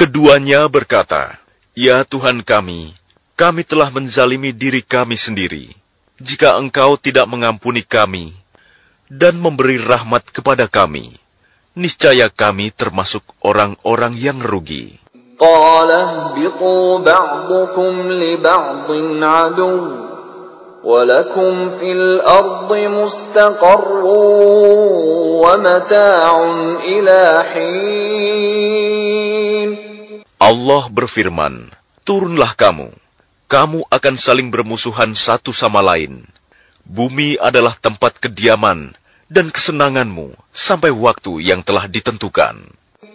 Keduanya berkata, "Ya Tuhan kami telah menzalimi diri kami sendiri. Jika Engkau tidak mengampuni kami dan memberi rahmat kepada kami, niscaya kami termasuk orang-orang yang rugi." قال اهبطوا بعضكم لبعض عدو ولكم في الأرض مستقر ومتاع إلى حين. Allah berfirman, "Turunlah kamu akan saling bermusuhan satu sama lain. Bumi adalah tempat kediaman dan kesenanganmu sampai waktu yang telah ditentukan."